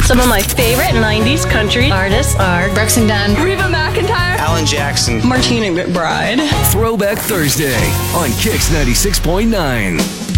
Some of my favorite 90s country artists are Brooks and Dunn, Reba McEntire, Alan Jackson, Martina McBride. Throwback Thursday on Kix 96.9.